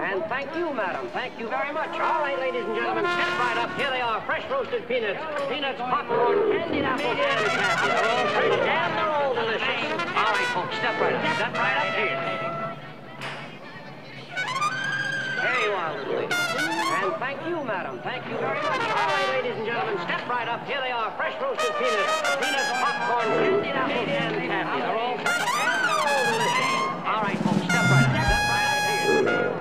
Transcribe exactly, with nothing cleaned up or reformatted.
And thank you, madam. Thank you very much. All right, ladies and gentlemen, step right up. Here they are, fresh roasted peanuts, peanuts, popcorn, candied apples, and candy. They're all fresh and they're all delicious. All right, folks, step right up. Step right up here. There you are, little lady. And thank you, madam. Thank you very much. All right, ladies and gentlemen, step right up. Here they are, fresh roasted